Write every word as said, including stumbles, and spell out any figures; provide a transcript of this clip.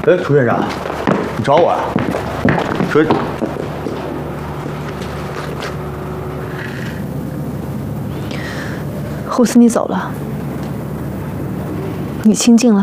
哎，楚院长，你找我啊？说， 胡思，你走了，你清静了。